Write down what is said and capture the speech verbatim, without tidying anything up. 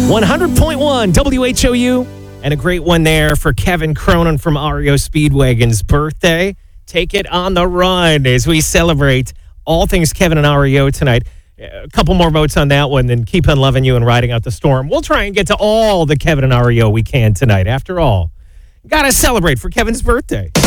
one hundred point one W H O U, and a great one there for Kevin Cronin from R E O Speedwagon's birthday. Take it on the run as we celebrate all things Kevin and R E O tonight. A couple more votes on that one, then keep on loving you and riding out the storm. We'll try and get to all the Kevin and R E O we can tonight. After all, got to celebrate for Kevin's birthday.